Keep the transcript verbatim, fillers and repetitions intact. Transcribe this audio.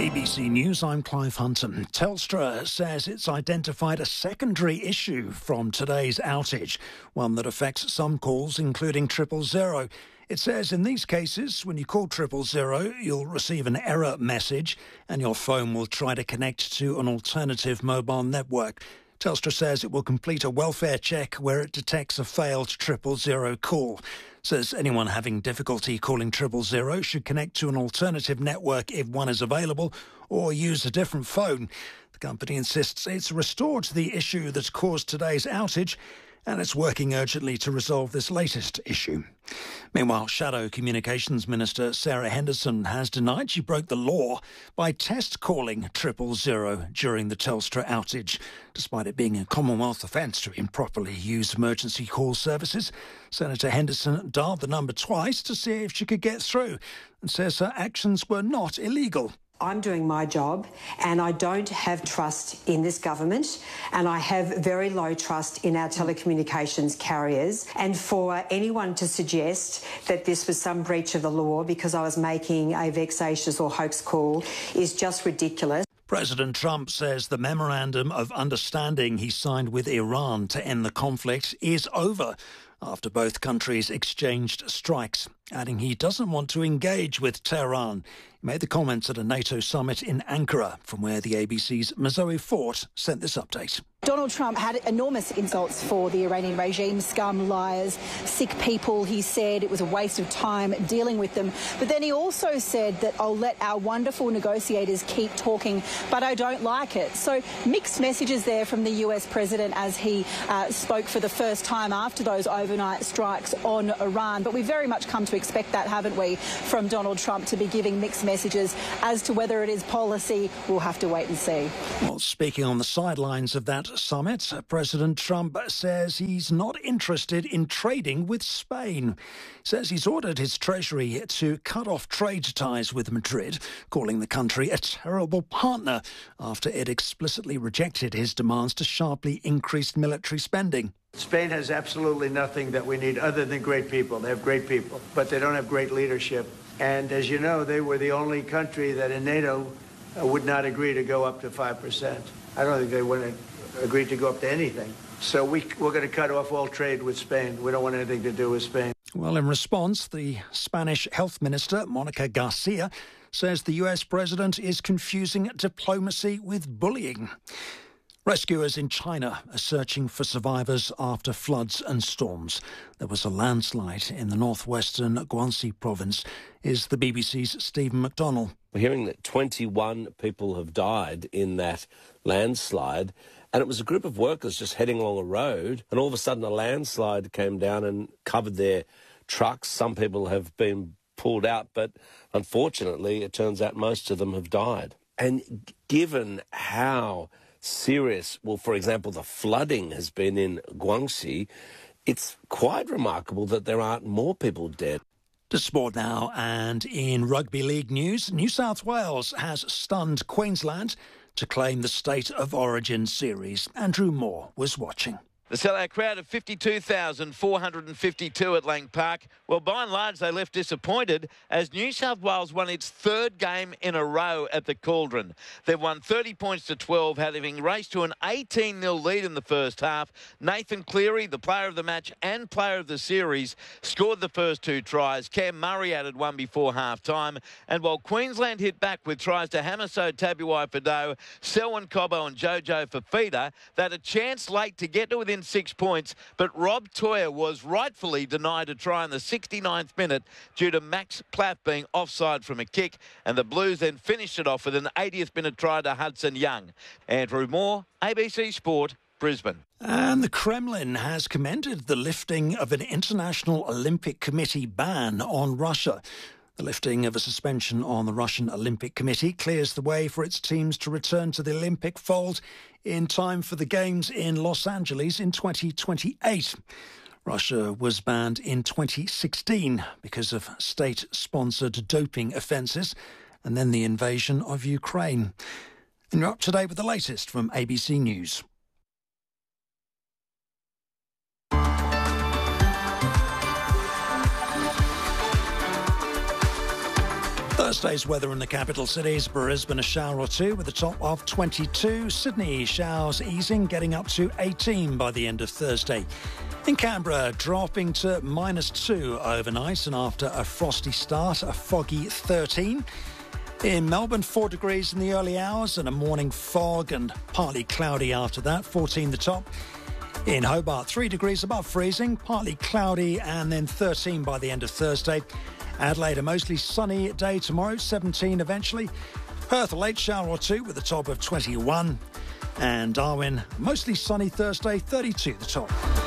A B C News, I'm Clive Hunton. Telstra says it's identified a secondary issue from today's outage, one that affects some calls, including triple zero. It says in these cases, when you call triple zero, you'll receive an error message and your phone will try to connect to an alternative mobile network. Telstra says it will complete a welfare check where it detects a failed triple zero call. Says anyone having difficulty calling triple zero should connect to an alternative network if one is available or use a different phone. The company insists it's restored the issue that caused today's outage and it's working urgently to resolve this latest issue. Meanwhile, Shadow Communications Minister Sarah Henderson has denied she broke the law by test calling triple zero during the Telstra outage. Despite it being a Commonwealth offence to improperly use emergency call services, Senator Henderson dialed the number twice to see if she could get through and says her actions were not illegal. I'm doing my job and I don't have trust in this government and I have very low trust in our telecommunications carriers, and for anyone to suggest that this was some breach of the law because I was making a vexatious or hoax call is just ridiculous. President Trump says the memorandum of understanding he signed with Iran to end the conflict is over after both countries exchanged strikes, adding he doesn't want to engage with Tehran. He made the comments at a NATO summit in Ankara, from where the A B C's Mazoe Fort sent this update. Donald Trump had enormous insults for the Iranian regime, scum, liars, sick people. He said it was a waste of time dealing with them. But then he also said that I'll let our wonderful negotiators keep talking, but I don't like it. So mixed messages there from the U S president as he uh, spoke for the first time after those overnight strikes on Iran. But we've very much come to expect that, haven't we, from Donald Trump to be giving mixed messages. As to whether it is policy, we'll have to wait and see. Well, speaking on the sidelines of that summit, President Trump says he's not interested in trading with Spain. He says he's ordered his Treasury to cut off trade ties with Madrid, calling the country a terrible partner after it explicitly rejected his demands to sharply increase military spending. Spain has absolutely nothing that we need other than great people. They have great people, but they don't have great leadership. And as you know, they were the only country that in NATO uh, would not agree to go up to five percent. I don't think they would have agreed to go up to anything. So we, we're going to cut off all trade with Spain. We don't want anything to do with Spain. Well, in response, the Spanish Health Minister, Monica Garcia, says the U S president is confusing diplomacy with bullying. Rescuers in China are searching for survivors after floods and storms. There was a landslide in the northwestern Guangxi province. Is the B B C's Stephen McDonnell. We're hearing that twenty-one people have died in that landslide, and it was a group of workers just heading along a road, and all of a sudden a landslide came down and covered their trucks. Some people have been pulled out, but unfortunately it turns out most of them have died. And given how serious, well, for example, the flooding has been in Guangxi, it's quite remarkable that there aren't more people dead. To sport now, and in rugby league news, New South Wales has stunned Queensland to claim the State of Origin series. Andrew Moore was watching. The sellout crowd of fifty-two thousand four hundred fifty-two at Lang Park, well, by and large, they left disappointed as New South Wales won its third game in a row at the Cauldron. They've won thirty points to twelve, having raced to an eighteen nil lead in the first half. Nathan Cleary, the player of the match and player of the series, scored the first two tries. Cam Murray added one before half-time. And while Queensland hit back with tries to Hamiso Tabuai-Fidow, Selwyn Cobbo and Jojo Fafita, they had a chance late to get to within six points, but Rob Toyer was rightfully denied a try in the sixty-ninth minute due to Max Platt being offside from a kick, and the Blues then finished it off with an eightieth minute try to Hudson Young. Andrew Moore, A B C Sport, Brisbane. And the Kremlin has commended the lifting of an International Olympic Committee ban on Russia. The lifting of a suspension on the Russian Olympic Committee clears the way for its teams to return to the Olympic fold in time for the Games in Los Angeles in twenty twenty-eight. Russia was banned in twenty sixteen because of state-sponsored doping offences and then the invasion of Ukraine. And you're up to date with the latest from A B C News. Thursday's weather in the capital cities: Brisbane a shower or two with a top of twenty-two. Sydney showers easing, getting up to eighteen by the end of Thursday. In Canberra, dropping to minus two overnight, and after a frosty start, a foggy thirteen. In Melbourne, four degrees in the early hours and a morning fog and partly cloudy after that, fourteen the top. In Hobart, three degrees above freezing, partly cloudy and then thirteen by the end of Thursday. Adelaide, a mostly sunny day tomorrow, seventeen eventually. Perth, a late shower or two with a top of twenty-one. And Darwin, mostly sunny Thursday, thirty-two the top.